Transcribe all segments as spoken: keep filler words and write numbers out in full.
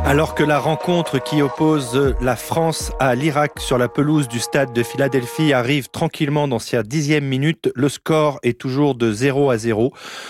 Alors que la rencontre qui oppose la France à l'Irak sur la pelouse du stade de Philadelphie arrive tranquillement dans sa dixième minute, le score est toujours de zéro à zéro.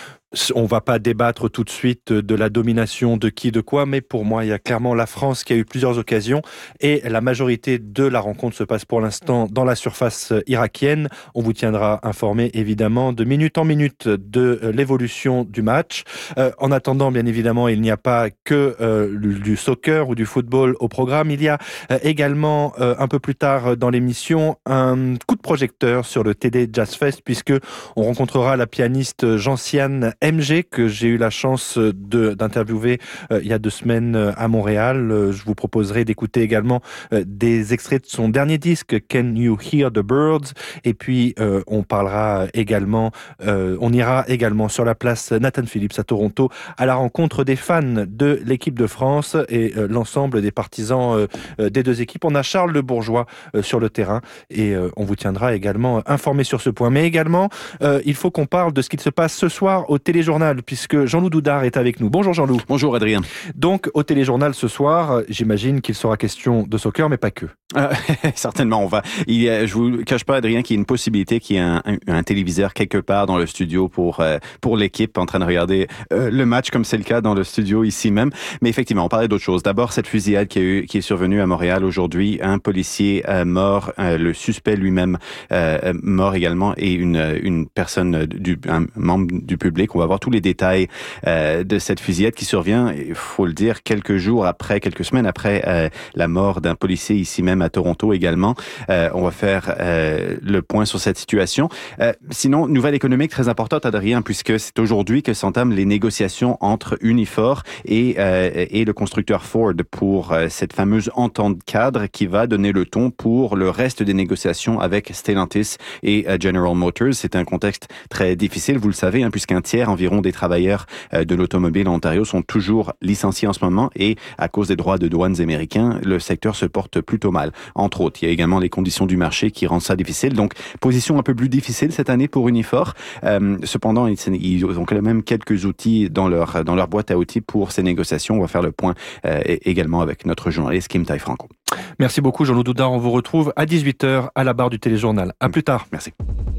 On ne va pas débattre tout de suite de la domination de qui, de quoi, mais pour moi, il y a clairement la France qui a eu plusieurs occasions et la majorité de la rencontre se passe pour l'instant dans la surface irakienne. On vous tiendra informé, évidemment, de minute en minute de l'évolution du match. Euh, en attendant, bien évidemment, il n'y a pas que euh, du soccer ou du football au programme. Il y a euh, également, euh, un peu plus tard dans l'émission, un coup de projecteur sur le T D Jazz Fest, puisque on rencontrera la pianiste Gentiane M G, que j'ai eu la chance de, d'interviewer euh, il y a deux semaines euh, à Montréal. Euh, je vous proposerai d'écouter également euh, des extraits de son dernier disque, Can You Hear the Birds? Et puis, euh, on parlera également, euh, on ira également sur la place Nathan Phillips à Toronto à la rencontre des fans de l'équipe de France et euh, l'ensemble des partisans euh, euh, des deux équipes. On a Charles Le Bourgeois euh, sur le terrain et euh, on vous tiendra également informé sur ce point. Mais également, euh, il faut qu'on parle de ce qui se passe ce soir au téléjournal, puisque Jean-Loup Doudard est avec nous. Bonjour Jean-Loup. Bonjour Adrien. Donc au téléjournal ce soir, j'imagine qu'il sera question de soccer, mais pas que. Euh, certainement, on va. Il y a, je vous cache pas, Adrien, qu'il y a une possibilité qu'il y ait un, un, un téléviseur quelque part dans le studio pour euh, pour l'équipe en train de regarder euh, le match, comme c'est le cas dans le studio ici même. Mais effectivement, on parlait d'autre chose. D'abord, cette fusillade qui a eu, qui est survenue à Montréal aujourd'hui, un policier euh, mort, euh, le suspect lui-même euh, mort également, et une une personne du un membre du public. On va voir tous les détails euh, de cette fusillade qui survient, il faut le dire, quelques jours après, quelques semaines après euh, la mort d'un policier ici même à Toronto également. Euh, on va faire euh, le point sur cette situation. Euh, sinon, nouvelle économique très importante, Adrien, puisque c'est aujourd'hui que s'entament les négociations entre Unifor et, euh, et le constructeur Ford pour euh, cette fameuse entente cadre qui va donner le ton pour le reste des négociations avec Stellantis et euh, General Motors. C'est un contexte très difficile, vous le savez, hein, puisqu'un tiers environ des travailleurs euh, de l'automobile en Ontario sont toujours licenciés en ce moment et à cause des droits de douanes américains, le secteur se porte plutôt mal. Entre autres, il y a également les conditions du marché qui rendent ça difficile. Donc, position un peu plus difficile cette année pour Unifor. Euh, cependant, ils, ils ont quand même quelques outils dans leur dans leur boîte à outils pour ces négociations. On va faire le point euh, également avec notre journaliste Kim Tai-Franco. Merci beaucoup Jean-Loup Doudard. On vous retrouve à dix-huit heures à la barre du téléjournal. À plus tard. Merci.